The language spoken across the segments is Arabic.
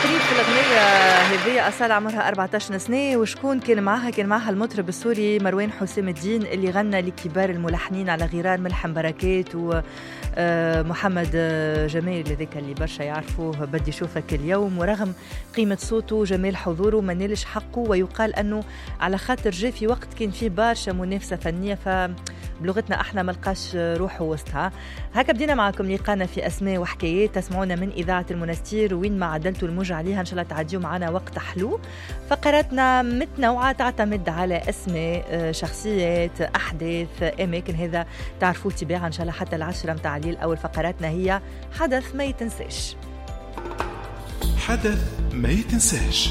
قريب في الأغنية هذه أصالة عمرها 14 سنة، وشكون كان معها المطرب السوري مروان حسام الدين اللي غنى لكبار الملحنين على غرار ملحم بركات ومحمد جمال هذاك اللي برشا يعرفوه بدي شوفك اليوم. ورغم قيمة صوته جمال حضوره ما نالش حقه، ويقال أنه على خاطر جاء في وقت كان فيه برشا منافسة فنية فبلغتنا احنا ملقاش روحه وسطها. هكا بدينا معكم لقانا في أسماء وحكايات، تسمعونا من إذاعة المنستير وين ما عدلتوا الموج عليها إن شاء الله تعديوا معنا وقت حلو. فقراتنا متنوعة تعتمد على أسماء، شخصيات، أحداث، أماكن، هذا تعرفوه تباعا إن شاء الله حتى 10 متاع الليل. أول فقراتنا هي حدث ما يتنساش. حدث ما يتنساش.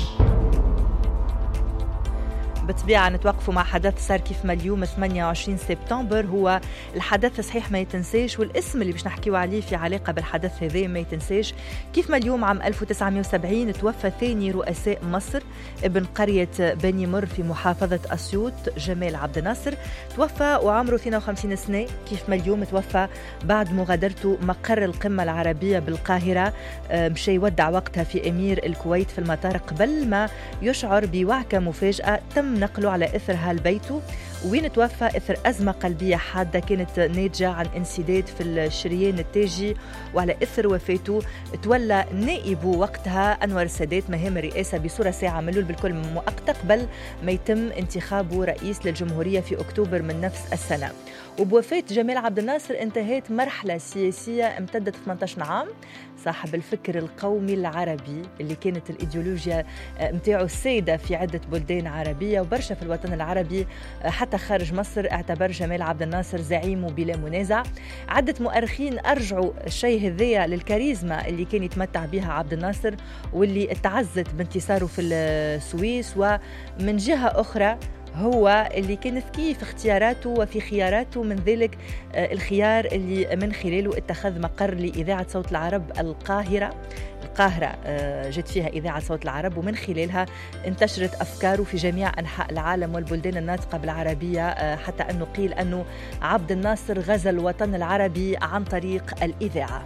بالطبيعة نتوقفوا مع حدث صار كيف ما اليوم 28 سبتمبر، هو الحدث صحيح ما يتنساش، والاسم اللي باش نحكيوا عليه في علاقة بالحدث هذا ما يتنساش. كيف ما اليوم عام 1970 توفى ثاني رؤساء مصر ابن قرية بني مر في محافظة أسيوط جمال عبد الناصر، توفى وعمره 52 سنة. كيف ما اليوم توفى بعد مغادرته مقر القمة العربية بالقاهرة، مشي يودع وقتها في أمير الكويت في المطار قبل ما يشعر بوعكة مفاجأة تم نقله على إثرها لبيته، وين توفى إثر أزمة قلبية حادة كانت ناتجة عن انسداد في الشريان التاجي. وعلى إثر وفاته تولى نائبه وقتها أنور السادات مهام الرئاسة بصورة ساعة ملول بالكل مؤقتة قبل ما يتم انتخابه رئيس للجمهورية في أكتوبر من نفس السنة. وبوفاة جمال عبد الناصر انتهت مرحلة سياسية امتدت 18 عام. صاحب الفكر القومي العربي اللي كانت الإيديولوجيا متاعه السيدة في عدة بلدان عربية وبرشا في الوطن العربي حتى خارج مصر، اعتبر جمال عبد الناصر زعيمه بلا منازع. عدة مؤرخين أرجعوا الشيء هذية للكاريزما اللي كان يتمتع بها عبد الناصر واللي اتعزت بانتصاره في السويس، ومن جهة أخرى هو اللي كان ذكي في اختياراته وفي خياراته، من ذلك الخيار اللي من خلاله اتخذ مقر لإذاعة صوت العرب القاهرة جت فيها إذاعة صوت العرب، ومن خلالها انتشرت أفكاره في جميع أنحاء العالم والبلدان الناطقة بالعربية، حتى أنه قيل أنه عبد الناصر غزا الوطن العربي عن طريق الإذاعة.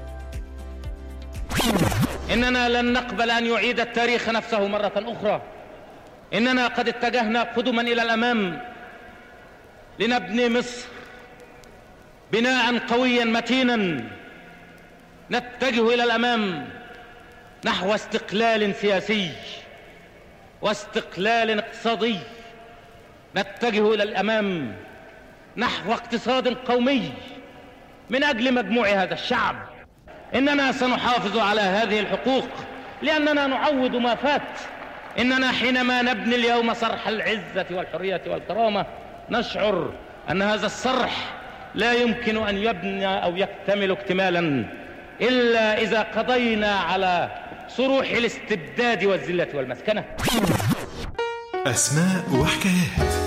إننا لن نقبل أن يعيد التاريخ نفسه مرة أخرى. إننا قد اتجهنا قدما إلى الأمام لنبني مصر بناء قويا متينا، نتجه إلى الأمام نحو استقلال سياسي واستقلال اقتصادي، نتجه إلى الأمام نحو اقتصاد قومي من أجل مجموع هذا الشعب. إننا سنحافظ على هذه الحقوق لأننا نعوض ما فات. إننا حينما نبني اليوم صرح العزة والحرية والكرامة نشعر أن هذا الصرح لا يمكن أن يبنى أو يكتمل اكتمالا إلا إذا قضينا على صروح الاستبداد والذلة والمسكنة. أسماء وحكايات.